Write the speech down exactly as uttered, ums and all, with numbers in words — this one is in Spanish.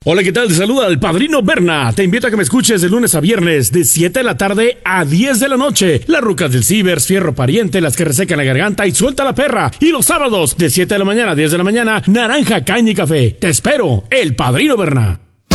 Hola, ¿qué tal? Te saluda el Padrino Berna. Te invito a que me escuches de lunes a viernes, de siete de la tarde a diez de la noche. Las rucas del Cibers, Fierro Pariente, las que resecan la garganta y suelta la perra. Y los sábados, de siete de la mañana a diez de la mañana, Naranja, Caña y Café. Te espero, el Padrino Berna.